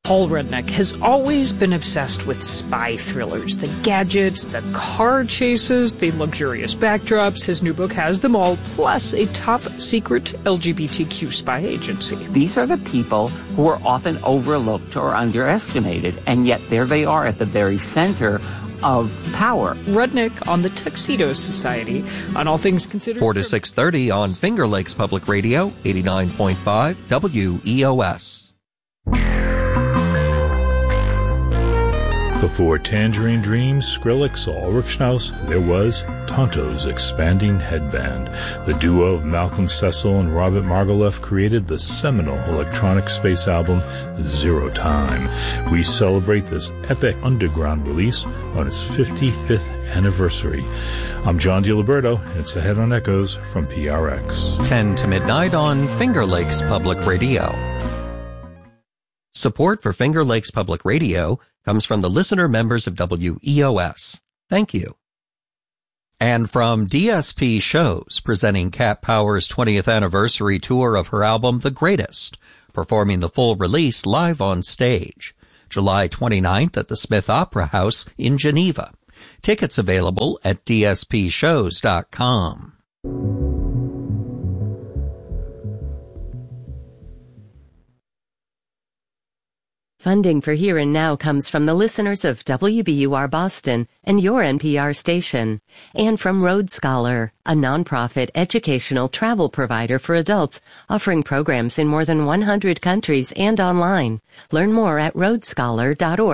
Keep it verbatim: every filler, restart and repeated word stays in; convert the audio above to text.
Paul Rudnick has always been obsessed with spy thrillers, the gadgets, the car chases, the luxurious backdrops. His new book has them all, plus a top-secret L G B T Q spy agency. These are the people who are often overlooked or underestimated, and yet there they are at the very center of power. Rudnick on the Tuxedo Society, on All Things Considered. four to six thirty on Finger Lakes Public Radio, eighty-nine point five W E O S. Before Tangerine Dream, Skrillex, Ulrich Schnauss, there was Tonto's Expanding Headband. The duo of Malcolm Cecil and Robert Margouleff created the seminal electronic space album Zero Time. We celebrate this epic underground release on its fifty-fifth anniversary. I'm John DiLiberto, and it's Ahead on Echoes from P R X. ten to midnight on Finger Lakes Public Radio. Support for Finger Lakes Public Radio comes from the listener members of W E O S. Thank you. And from D S P Shows, presenting Cat Power's twentieth anniversary tour of her album The Greatest, performing the full release live on stage, July twenty-ninth at the Smith Opera House in Geneva. Tickets available at D S P shows dot com. Funding for Here and Now comes from the listeners of W B U R Boston and your N P R station, and from Road Scholar, a nonprofit educational travel provider for adults offering programs in more than one hundred countries and online. Learn more at road scholar dot org.